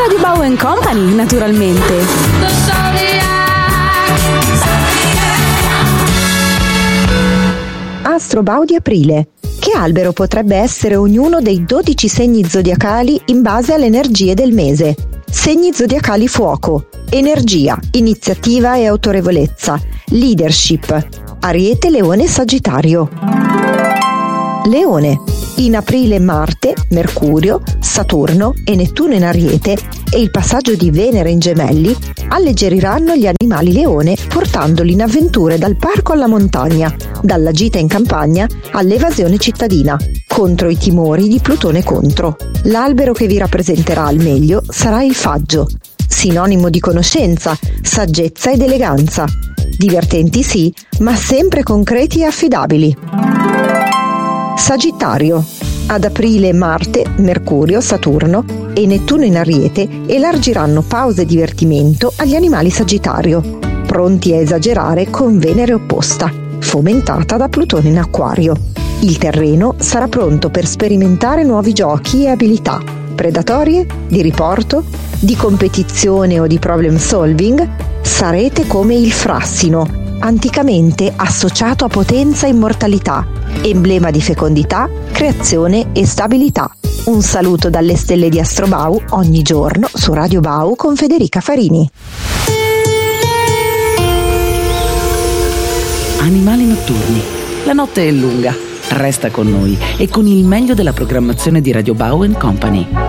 Radio Bau Company, naturalmente. Astrobau di aprile. Che albero potrebbe essere ognuno dei 12 segni zodiacali in base alle energie del mese? Segni zodiacali fuoco: energia, iniziativa e autorevolezza, leadership. Ariete, Leone, Sagittario. Leone. In aprile Marte, Mercurio, Saturno e Nettuno in Ariete e il passaggio di Venere in Gemelli alleggeriranno gli animali leone, portandoli in avventure dal parco alla montagna, dalla gita in campagna all'evasione cittadina, contro i timori di Plutone contro. L'albero che vi rappresenterà al meglio sarà il faggio, sinonimo di conoscenza, saggezza ed eleganza. Divertenti sì, ma sempre concreti e affidabili. Sagittario. Ad aprile Marte, Mercurio, Saturno e Nettuno in Ariete elargiranno pause e divertimento agli animali Sagittario, pronti a esagerare con Venere opposta, fomentata da Plutone in Acquario. Il terreno sarà pronto per sperimentare nuovi giochi e abilità, predatorie, di riporto, di competizione o di problem solving. Sarete come il frassino, anticamente associato a potenza e immortalità, emblema di fecondità, creazione e stabilità. Un saluto dalle stelle di Astrobau ogni giorno su Radio Bau con Federica Farini. Animali notturni. La notte è lunga. Resta con noi e con il meglio della programmazione di Radio Bau Company.